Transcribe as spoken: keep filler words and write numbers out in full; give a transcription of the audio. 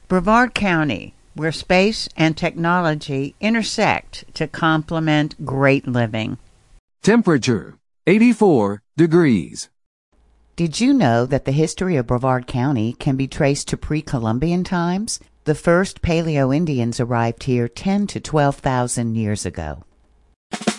Brevard County, where space and technology intersect to complement great living. Temperature, eighty-four degrees. Did you know that the history of Brevard County can be traced to pre-Columbian times? The first Paleo-Indians arrived here ten to twelve thousand years ago.